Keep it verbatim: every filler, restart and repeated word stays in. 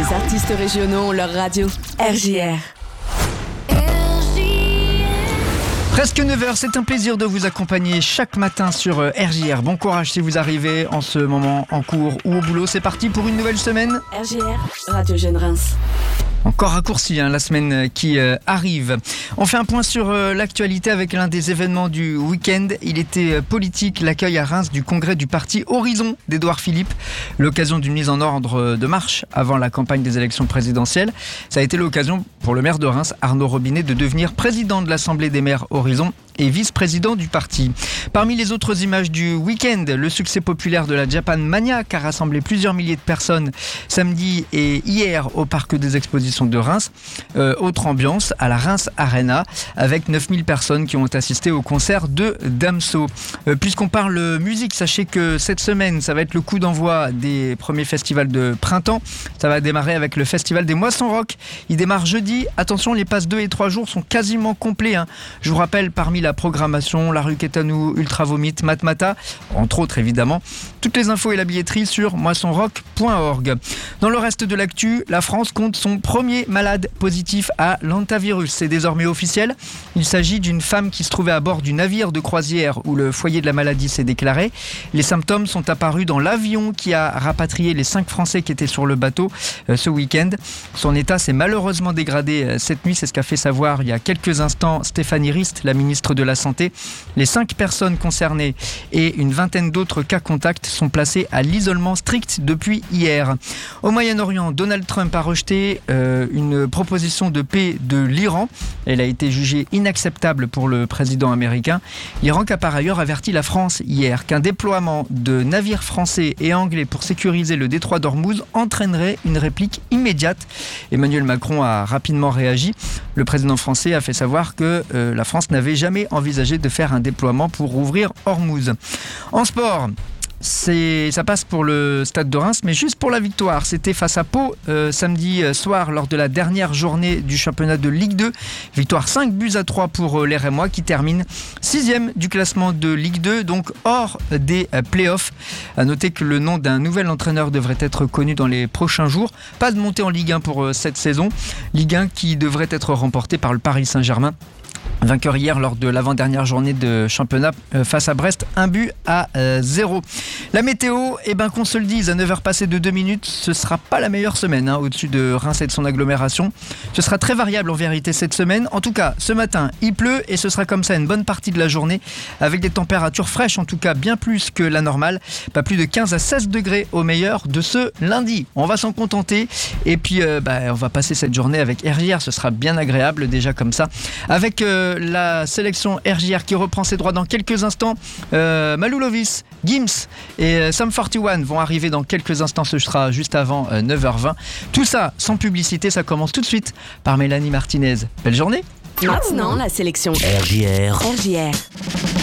Les artistes régionaux ont leur radio. R J R. Presque neuf heures, c'est un plaisir de vous accompagner chaque matin sur R J R. Bon courage si vous arrivez en ce moment en cours ou au boulot. C'est parti pour une nouvelle semaine. R J R, Radio Jeune Reims. Encore raccourci hein, la semaine qui euh, arrive. On fait un point sur euh, l'actualité avec l'un des événements du week-end. Il était euh, politique, l'accueil à Reims du congrès du parti Horizon d'Édouard Philippe. L'occasion d'une mise en ordre de marche avant la campagne des élections présidentielles. Ça a été l'occasion pour le maire de Reims, Arnaud Robinet, de devenir président de l'Assemblée des maires Horizon et vice-président du parti. Parmi les autres images du week-end, le succès populaire de la Japan Mania qui a rassemblé plusieurs milliers de personnes samedi et hier au parc des expositions de Reims. Euh, autre ambiance à la Reims Arena avec neuf mille personnes qui ont assisté au concert de Damso. Euh, puisqu'on parle musique, sachez que cette semaine, ça va être le coup d'envoi des premiers festivals de printemps. Ça va démarrer avec le festival des Moissons Rock. Il démarre jeudi. Attention, les passes deux et trois jours sont quasiment complets. Hein. Je vous rappelle, parmi la programmation, La Rue Quétanou, Ultra Vomit, Matmata, entre autres évidemment. Toutes les infos et la billetterie sur moisson rock point org. Dans le reste de l'actu, la France compte son premier malade positif à l'hantavirus. C'est désormais officiel. Il s'agit d'une femme qui se trouvait à bord du navire de croisière où le foyer de la maladie s'est déclaré. Les symptômes sont apparus dans l'avion qui a rapatrié les cinq Français qui étaient sur le bateau euh, ce week-end. Son état s'est malheureusement dégradé euh, cette nuit. C'est ce qu'a fait savoir il y a quelques instants Stéphanie Rist, la ministre de la Santé. Les cinq personnes concernées et une vingtaine d'autres cas contacts sont placés à l'isolement strict depuis hier. Au Moyen-Orient, Donald Trump a rejeté euh, une proposition de paix de l'Iran. Elle a été jugée inacceptable pour le président américain. L'Iran a par ailleurs averti la France hier qu'un déploiement de navires français et anglais pour sécuriser le détroit d'Ormuz entraînerait une réplique immédiate. Emmanuel Macron a rapidement réagi. Le président français a fait savoir que euh, la France n'avait jamais envisagé de faire un déploiement pour rouvrir Ormuz. En sport, C'est, ça passe pour le Stade de Reims, mais juste pour la victoire. C'était face à Pau euh, samedi soir lors de la dernière journée du championnat de Ligue deux. Victoire cinq buts à trois pour euh, les Rémois qui terminent sixième du classement de Ligue deux, donc hors des euh, playoffs. À noter que le nom d'un nouvel entraîneur devrait être connu dans les prochains jours. Pas de montée en Ligue un pour euh, cette saison. Ligue un qui devrait être remportée par le Paris Saint-Germain. Vainqueur hier lors de l'avant-dernière journée de championnat face à Brest, un but à zéro. La météo, eh ben qu'on se le dise, à neuf heures passées de deux minutes, ce sera pas la meilleure semaine hein, au-dessus de Reims et de son agglomération. Ce sera très variable en vérité cette semaine. En tout cas, ce matin, il pleut et ce sera comme ça une bonne partie de la journée avec des températures fraîches, en tout cas bien plus que la normale. Pas plus de quinze à seize degrés au meilleur de ce lundi. On va s'en contenter et puis euh, bah, on va passer cette journée avec R J R. Ce sera bien agréable déjà comme ça. Avec euh, la sélection R J R qui reprend ses droits dans quelques instants. Euh, Malou Lovis, Gims et euh, Sum quarante et un vont arriver dans quelques instants. Ce sera juste avant euh, neuf heures vingt. Tout ça sans publicité, ça commence tout de suite par Mélanie Martinez. Belle journée. Maintenant, la sélection R J R. R J R.